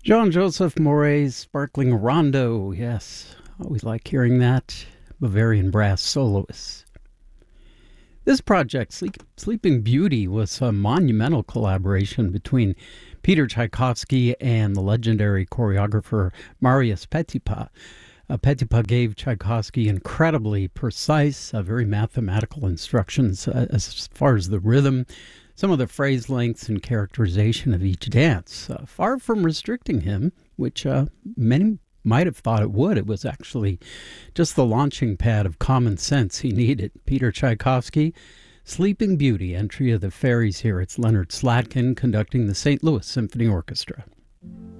Jean Joseph Maury's Sparkling Rondo. Yes, always like hearing that. Bavarian brass soloists. This project, Sleeping Beauty, was a monumental collaboration between Peter Tchaikovsky and the legendary choreographer Marius Petipa. Petipa gave Tchaikovsky incredibly precise, very mathematical instructions as far as the rhythm, some of the phrase lengths, and characterization of each dance. Far from restricting him, which many might have thought it would. It was actually just the launching pad of common sense he needed. Peter Tchaikovsky, Sleeping Beauty, entry of the fairies here. It's Leonard Slatkin conducting the St. Louis Symphony Orchestra.